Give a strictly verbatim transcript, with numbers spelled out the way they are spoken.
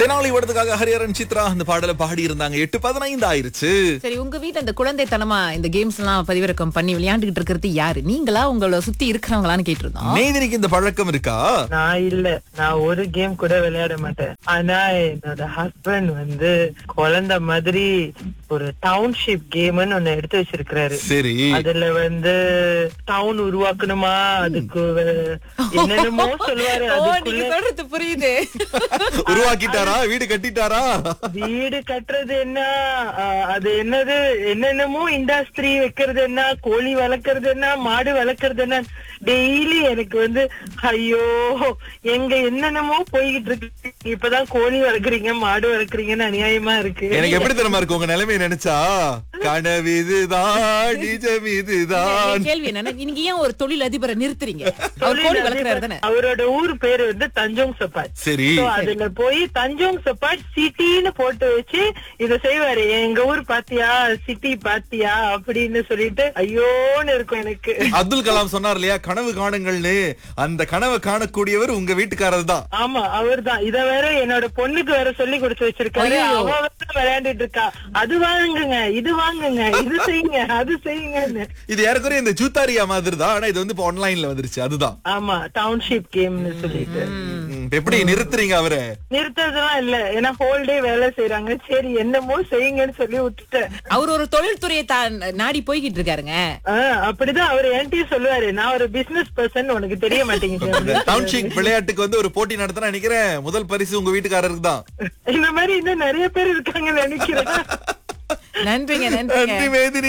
தெனாலி வடத்துக்காக ஹரிஹரன் சித்ரா அந்த பாடலை பாடி இருந்தாங்க. எட்டு பதினைந்து ஆயிருச்சு. சரி, உங்க வீட்டு அந்த குழந்தைத்தனமா இந்த கேம்ஸ் எல்லாம் பதிவிறக்கம் பண்ணி விளையாண்டுகிட்டு இருக்கிறது யாரு? நீங்களா உங்களை சுத்தி இருக்கிறவங்களான்னு கேட்டிருந்தோம். மேதினிக்கு இந்த பழக்கம் இருக்கா? நான் இல்ல, நான் ஒரு கேம் கூட விளையாட மாட்டேன். ஆனா என்னோட ஹஸ்பண்ட் வந்து குழந்தை மாதிரி ஒரு டவுன்ஷிப் கேம்னு ஒண்ணு எடுத்து வச்சிருக்காரு. சரி, அதுல வந்து டவுன் உருவாக்கணுமா, அதுக்கு என்னென்னமோ சொல்லுவாரு. ஓ, நீங்க அதுக்குள்ள சொல்றது புரியுது. உருவாக்கிட்டாரா? வீடு கட்டிட்டாரா? வீடு கட்டுறது என்ன, அஹ், அது என்னது, என்னென்னமோ இண்டஸ்ட்ரி வைக்கிறது என்ன, கோழி வளர்க்கறது என்ன, மாடு வளர்க்கறது என்ன, டெய்லி எனக்கு வந்து ஐயோ எங்க என்னென்னமோ போய்கிட்டு இருக்கு. இப்பதான் கோழி வளர்க்குறீங்க, மாடு வளர்க்குறீங்கன்னு அநியாயமா இருக்கு. எனக்கு எப்படி தெரியுமா இருக்கு உங்க நிலைமையை நினைச்சா? கனவு இதுதான், நிஜம் இதுதான். என் கேள்வி என்னன்னா, நீங்க ஏன் ஒரு தொழில் அதிபரை நிறுத்துறீங்க? அவர் கோழி வளர்க்கிறாரு தானே? அவரோட ஊர் பேரு வந்து தஞ்சோங் சப்பாட். சரி, So, அதுல போய் தஞ்சோங் சப்பாட் சிட்டின்னு போட்டு வச்சு இத செய்வாரு. எங்க ஊர் பாத்தியா, சிட்டி பாத்தியா அப்படின்னு சொல்லிட்டு ஐயோன்னு இருக்கும் எனக்கு. அப்துல் கலாம் சொன்னார் இல்லையா, கனவு காணுங்கள்னு. அந்த கனவை காணக்கூடியவர் உங்க வீட்டுக்காரர் தான். ஆமா, அவர் தான். இத வேற என்னோட பொண்ணுக்கு வேற சொல்லி கொடுத்து வச்சிருக்காரு. ஐயோ. அவ வந்து விளையாண்டுட்டு இருக்கா. அது வாங்குங்க, இது வாங்குங்க, இது செய்யுங்க, அது செய்யுங்கன்னு. இது ஏறக்குறைய இந்த ஜூத்தாரியா மாதிரி தான். ஆனா இது வந்து இப்ப ஆன்லைன்ல வந்துருச்சு. அதுதான். ஆமா, டவுன்ஷிப் கேம்னு சொல்லிட்டு. ம், எப்படி நிறுத்துறீங்க அவரை? நிறுத்ததெல்லாம் இல்ல, ஏன்னா ஹோல் டே வேலை செய்யறாங்க. சரி என்னமோ செய்யுங்கன்னு சொல்லி விட்டுட்டேன். அவர் ஒரு தொழில்துறையை தான் நாடி போய்கிட்டு இருக்காருங்க. ஆஹ் அப்படிதான் அவர் என்கிட்டயே சொல்லுவாரு, நான் ஒரு பிசினஸ் பர்சன், உனக்கு தெரிய மாட்டேங்குது. டவுன்ஷிப் விளையாட்டுக்கு வந்து ஒரு போட்டி நடத்தினா நினைக்கிறேன் முதல் பரிசு உங்க வீட்டுக்காரருக்கு தான். இந்த மாதிரி இன்னும் நிறைய பேர் இருக்காங்கன்னு நினைக்கிறேன். நன்றிங்க, நன்றிங்க. நன்றி மேதினி.